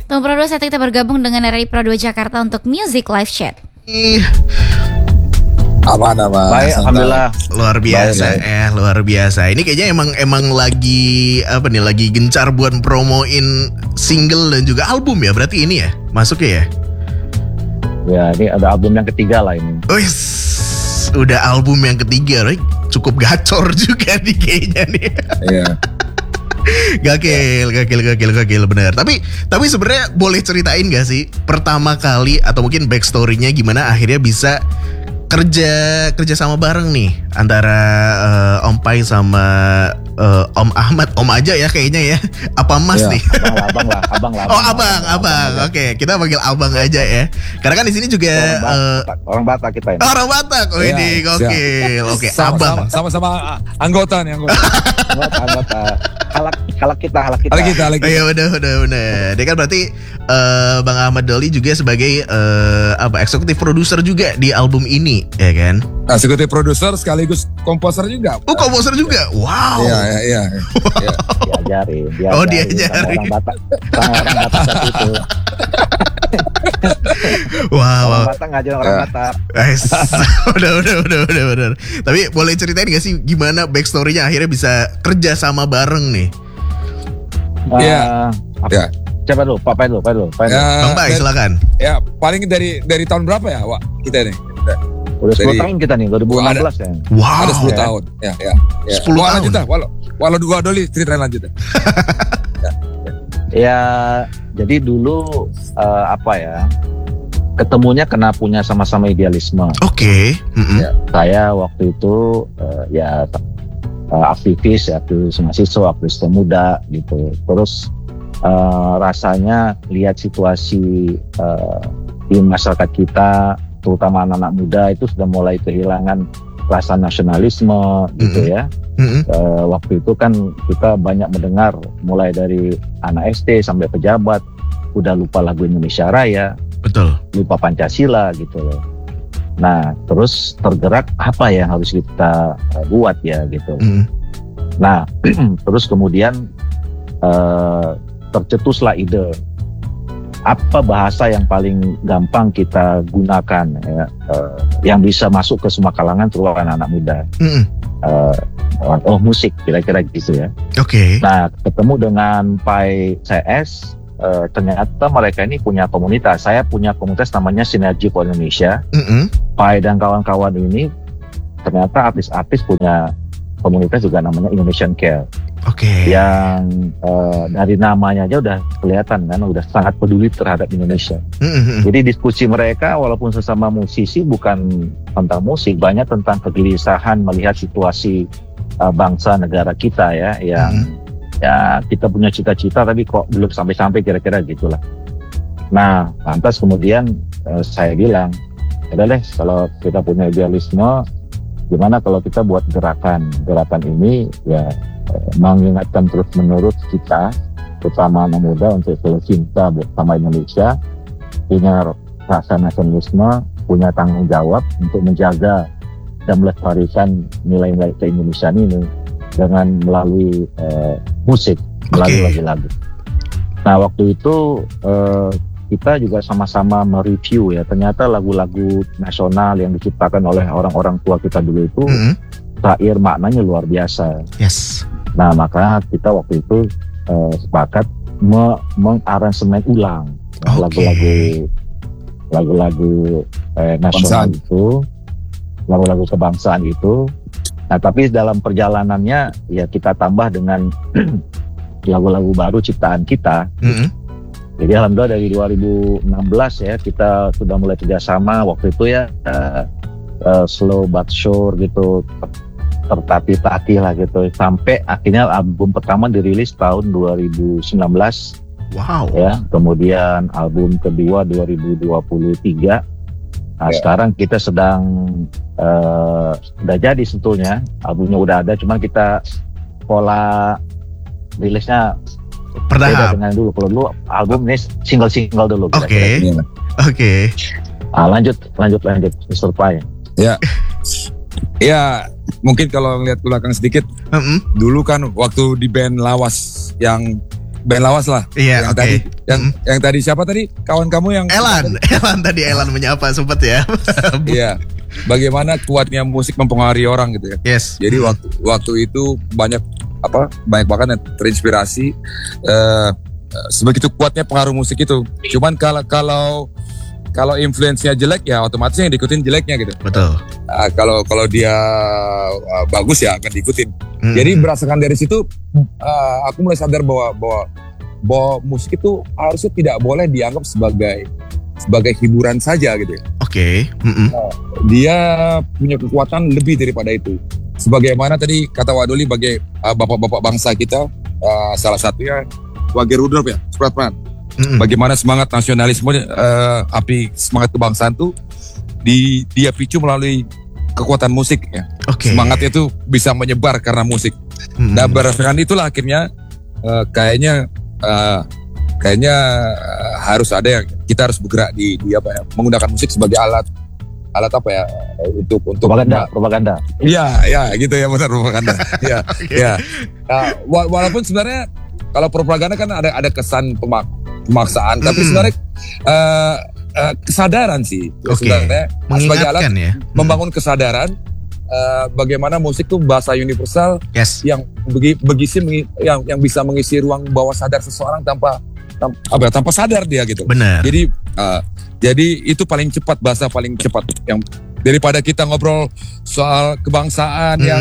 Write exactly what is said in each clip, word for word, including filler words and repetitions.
Tunggu Pro dua, saat kita bergabung dengan R R I Pro dua Jakarta untuk Music Live Chat. Aman aman. Baik, alhamdulillah. Luar biasa, Baik, baik. eh luar biasa. Ini kayaknya emang emang lagi apa nih? Lagi gencar buat promoin single dan juga album ya. Berarti ini ya masuknya ya. Ya, ini ada album yang ketiga lah ini. Wih, udah album yang ketiga, right? Cukup gacor juga nih kayaknya nih. Iya. Gakil, gakil, gakil, gakil, benar. Tapi, tapi sebenarnya boleh ceritain gak sih pertama kali atau mungkin backstory-nya gimana akhirnya bisa kerja kerja sama bareng nih antara uh, Om Pai sama uh, Om Ahmad, Om aja ya kayaknya ya. Apa Mas Ya, nih? abang lah, abang lah, abang lah. Oh abang, abang. abang, Oke, kita panggil abang aja ya. Karena kan di sini juga Orang uh, Batak, orang Batak kita ini. orang Batak. Oh Ya, ini gokil. Oke, abang. Sama-sama anggota nih anggota. Anggota, anggota. Halak, halak kita, halak kita. Halak kita, halak Oh kita. iya udah udah udah. Dia kan berarti uh, Bang Ahmad Doli juga sebagai uh, apa eksekutif produser juga di album ini, ya kan? Nah, eksekutif produser sekaligus komposer juga. Oh komposer juga. Wow. Iya, iya, iya. Iya. Diajarin, diajarin. Oh, diajarin. Sama orang Batak, sama orang Batak saat itu. Wow. Orang wow. Batak ngajarin orang Ya. Batak. Guys, udah udah udah udah udah. Tapi boleh ceritain gak sih gimana backstory-nya akhirnya bisa kerja sama bareng nih? Iya. Eh, apa- Ya. Coba dulu, Pak Pai dulu, Pak dulu, Pak dulu. Ya, Bang Pai dan- silakan. ya, paling dari dari tahun berapa ya, Wak? Kita nih. Udah sepuluh dari- tahun kita nih, dua ribu enam belas ya. Wow. Ada sepuluh ya. tahun. Ya, ya. ya. sepuluh Wak, tahun. lanjut dah, walau walau dua Doli ceritain lanjut dah. Ya, jadi dulu eh, apa ya? Ketemunya karena punya sama-sama idealisme. Oke. Mm-mm. Ya. Saya waktu itu eh, ya eh, aktivis, ya, aktivis mahasiswa, aktivis pemuda gitu. Terus eh, rasanya lihat situasi eh, di masyarakat kita, terutama anak-anak muda itu sudah mulai kehilangan rasa nasionalisme gitu Mhm. ya. Mm-mm. Eh, waktu itu kan kita banyak mendengar mulai dari anak S D sampai pejabat udah lupa lagu Indonesia Raya, Betul. lupa Pancasila gitu loh. Nah, terus tergerak apa yang harus kita uh, buat ya gitu. Mm. Nah, terus kemudian uh, tercetuslah ide apa bahasa yang paling gampang kita gunakan ya, uh, yang bisa masuk ke semua kalangan terutama anak-anak muda. Mm-mm. Uh, oh musik kira-kira gitu ya. Oke. Nah, ketemu dengan Pai C S, eh, ternyata mereka ini punya komunitas. Saya punya komunitas namanya Sinergi for Indonesia. Mm-mm. Pai dan kawan-kawan ini ternyata artis-artis punya komunitas juga namanya Indonesian Care. Oke. Yang eh, dari namanya aja udah kelihatan kan, udah sangat peduli terhadap Indonesia. Mm-mm. Jadi diskusi mereka walaupun sesama musisi bukan tentang musik, banyak tentang kegelisahan melihat situasi uh, bangsa negara kita ya, yang ya kita punya cita-cita tapi kok belum sampai-sampai kira-kira gitulah. Nah, lantas kemudian uh, saya bilang, udah deh kalau kita punya idealisme, gimana kalau kita buat gerakan, gerakan ini ya uh, mengingatkan terus-menerus kita, terutama anak muda untuk selalu cinta bersama Indonesia, punya rasa nasionalisme, punya tanggung jawab untuk menjaga dan melestarikan nilai-nilai keindonesiaan ini dengan melalui eh, musik, melalui Oke. lagu-lagu. Nah waktu itu eh, kita juga sama-sama mereview ya, ternyata lagu-lagu nasional yang diciptakan oleh orang-orang tua kita dulu itu Mm-mm. syair maknanya luar biasa. Yes. Nah maka kita waktu itu eh, sepakat me- mengaransemen ulang Oke. lagu-lagu lagu-lagu eh, nasional Kebangsaan. itu, lagu-lagu kebangsaan itu. Nah tapi dalam perjalanannya ya kita tambah dengan lagu-lagu baru ciptaan kita. Mm-mm. Jadi alhamdulillah dari dua ribu enam belas ya kita sudah mulai kerjasama waktu itu ya, eh, eh, slow but sure gitu, tertatih-tatih lah gitu, sampai akhirnya album pertama dirilis tahun dua ribu sembilan belas Wow. ya, kemudian album kedua dua ribu dua puluh tiga. Nah Ya. sekarang kita sedang eh, udah jadi sebetulnya albumnya udah ada, cuman kita pola rilisnya beda Bertahap. dengan dulu. Kalau dulu album ini single-single dulu. Oke. kira-kira. Oke. Ah, lanjut, lanjut, lanjut, mister Pai. Ya, mungkin kalau ngeliat ke belakang sedikit, Mm-mm. dulu kan waktu di band Lawas yang band lawas lah. Iya, yang oke. tadi yang Mm. yang tadi siapa tadi kawan kamu yang Elan, Elan tadi Elan menyapa sempet ya. Iya. Bagaimana kuatnya musik mempengaruhi orang gitu ya. Yes. Jadi waktu waktu itu banyak apa banyak banget yang terinspirasi eh, sebegitu kuatnya pengaruh musik itu. Cuman kalau kalau kalau influence-nya jelek ya otomatis yang diikutin jeleknya gitu. Betul. Nah, kalau kalau dia uh, bagus ya akan diikutin. Mm. Jadi berdasarkan dari situ uh, aku mulai sadar bahwa bahwa bahwa musik itu harusnya tidak boleh dianggap sebagai sebagai hiburan saja gitu ya. Oke. Mm-mm. Dia punya kekuatan lebih daripada itu. Sebagaimana tadi kata Wadoli sebagai uh, bapak-bapak bangsa kita, uh, salah satunya Wage Rudolf ya, Supratman. Mm-mm. Bagaimana semangat nasionalisme, uh, api semangat kebangsaan tuh di, dia picu melalui kekuatan musik ya. Oke. Semangatnya itu bisa menyebar karena musik. Mm-mm. Dan berdasarkan itulah akhirnya uh, kayaknya uh, kayaknya uh, harus ada yang kita harus bergerak di, di apa ya, menggunakan musik sebagai alat alat apa ya untuk untuk Propaganda, propaganda. Iya, ya gitu ya benar propaganda. Iya, iya. Nah, wa- walaupun sebenarnya kalau propaganda kan ada ada kesan pemak- pemaksaan, tapi Mm-mm. sebenarnya uh, uh, kesadaran sih Oke. sebenarnya sebagai alat Mengingatkan ya. membangun kesadaran uh, bagaimana musik itu bahasa universal Yes. yang begi, begisi mengi- yang yang bisa mengisi ruang bawah sadar seseorang tanpa tanpa, apa ya, tanpa sadar dia gitu. Benar. Jadi uh, jadi itu paling cepat, bahasa paling cepat yang daripada kita ngobrol soal kebangsaan Mm-mm. yang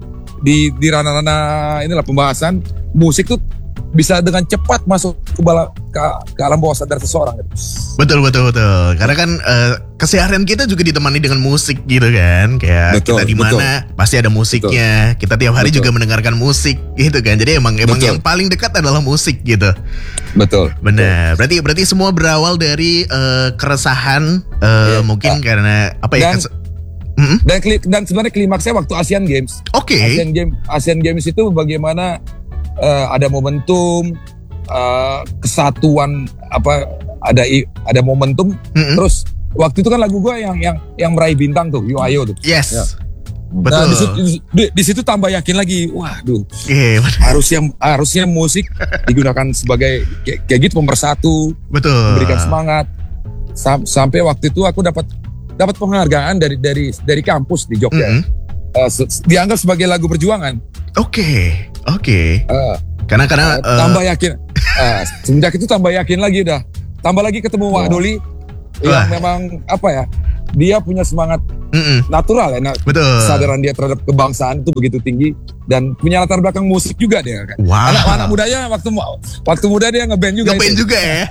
di di ranah-ranah inilah pembahasan musik tuh bisa dengan cepat masuk ke, bala, ke, ke alam bawah sadar seseorang gitu. Betul betul betul. Karena kan eh, keseharian kita juga ditemani dengan musik gitu kan. Kayak Betul, kita di mana pasti ada musiknya. Kita tiap hari Betul. juga mendengarkan musik gitu kan. Jadi emang emang Betul. yang paling dekat adalah musik gitu. Betul. Benar. Berarti berarti semua berawal dari eh, keresahan eh, Iya. mungkin karena apa ya? Dan- kes- Mm-mm. Dan kli- dan sebenarnya klimaksnya waktu Asian Games. Oke. Asian Games Asian Games itu bagaimana eh, ada momentum eh, kesatuan apa ada i- ada momentum Mm-mm. terus waktu itu kan lagu gua yang yang yang meraih bintang tuh Yo Ayo tuh. Yes. Ya. Betul. Nah, di, situ, di, di situ tambah yakin lagi. Waduh, Oke, benar. harusnya harusnya musik digunakan sebagai kayak, kayak gitu pemersatu, Betul. memberikan semangat. Sam- sampai waktu itu aku dapat dapat penghargaan dari dari dari kampus di Jogja. Mm-mm. Eh, se- dianggap sebagai lagu perjuangan. Oke. Oke. Eh, Karena karena eh, eh, tambah yakin. Eh, semenjak itu tambah yakin lagi udah. Tambah lagi ketemu Wak Doli Wah. yang memang apa ya? Dia punya semangat mm-mm. natural ya. Nah, Betul. kesadaran dia terhadap kebangsaan itu begitu tinggi dan punya latar belakang musik juga dia kan. Wow. Anak, anak mudanya waktu mu- waktu muda dia ngeband juga. Ngeband itu. juga ya.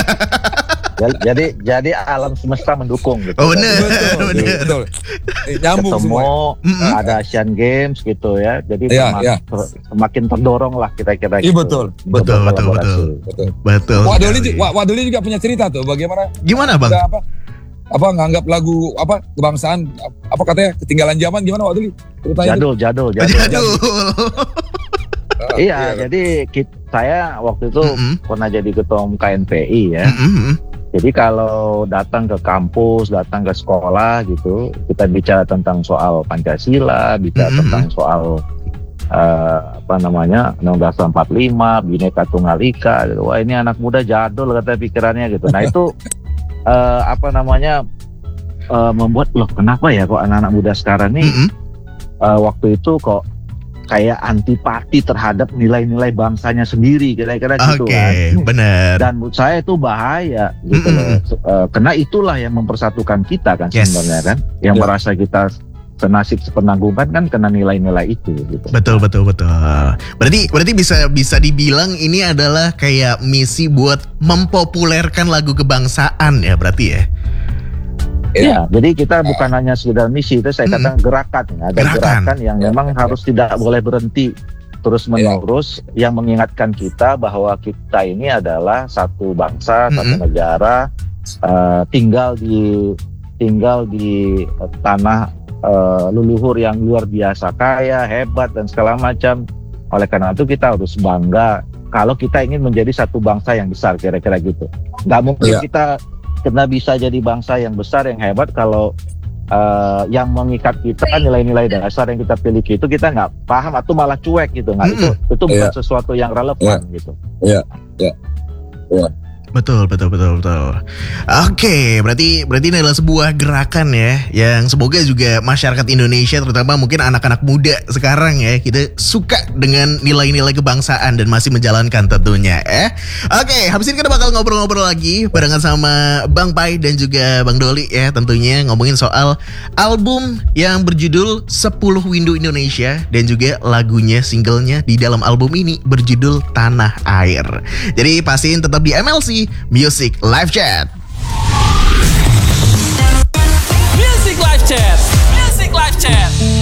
Jadi jadi alam semesta mendukung gitu. Oh, bener. Betul, Bener. betul. Eh, Nyambung Ketemu semua. Mm-mm. ada Asian Games gitu ya. Jadi Iya, semak- iya. ter- semakin terdorong lah kita-kira Iya, gitu. betul. Untuk Betul, betul, berkolaborasi. betul. Betul. Betul. Wak Doli, sekali. Wak, Wak Doli juga punya cerita tuh bagaimana Gimana bang? nggak apa apa nganggap lagu apa kebangsaan apa katanya ketinggalan zaman gimana Wak Doli? Ceritanya tuh. Jadul, jadul, jadul. Aduh. Ah, Iya, kan? jadi kit- saya waktu itu Mm-mm. pernah jadi ketua umum K N P I ya. Mm-mm. Jadi kalau datang ke kampus, datang ke sekolah gitu, kita bicara tentang soal Pancasila, bicara Mhm. tentang soal eh, apa namanya Undang-Undang dasar empat puluh lima, Bhinneka Tunggal Ika. Gitu. Wah ini anak muda jadul kata pikirannya gitu. Nah itu eh, apa namanya eh, membuat loh kenapa ya kok anak-anak muda sekarang nih Mm-mm. eh, waktu itu kok kayak antipati terhadap nilai-nilai bangsanya sendiri kira-kira gitu Oke, kan. benar. Dan menurut saya itu bahaya gitu Mm-mm. loh. Eh, karena itulah yang mempersatukan kita kan Yes. sebenarnya kan. Yang Ya. merasa kita senasib sepenanggungan kan kena nilai-nilai itu gitu. Betul betul betul. Berarti berarti bisa bisa dibilang ini adalah kayak misi buat mempopulerkan lagu kebangsaan ya berarti ya. Iya, jadi kita bukan hanya sekedar misi, itu saya katakan gerakan. Ada Gerakan. gerakan, yang Ya, memang ya. harus tidak boleh berhenti terus menerus, yang mengingatkan kita bahwa kita ini adalah satu bangsa, satu Mm-mm. negara, eh, tinggal di tinggal di eh, tanah eh, leluhur yang luar biasa kaya, hebat dan segala macam. Oleh karena itu kita harus bangga kalau kita ingin menjadi satu bangsa yang besar, kira-kira gitu. Nggak mungkin Iya. kita kita bisa jadi bangsa yang besar yang hebat kalau uh, yang mengikat kita nilai-nilai dasar yang kita miliki itu kita nggak paham atau malah cuek gitu, nggak Mm-mm. itu itu bukan Iya. sesuatu yang relevan gitu. Iya, iya, iya. Betul, betul, betul, betul. Oke, berarti berarti ini adalah sebuah gerakan ya, yang semoga juga masyarakat Indonesia, terutama mungkin anak-anak muda sekarang ya, kita suka dengan nilai-nilai kebangsaan dan masih menjalankan tentunya. Eh, oke, habis ini kita bakal ngobrol-ngobrol lagi barengan sama Bang Pai dan juga Bang Doli ya, tentunya ngomongin soal album yang berjudul sepuluh Windu Indonesia dan juga lagunya, singlenya di dalam album ini berjudul Tanah Air. Jadi pastiin tetap di M L C Music Live Chat. Music Live Chat. Music Live Chat.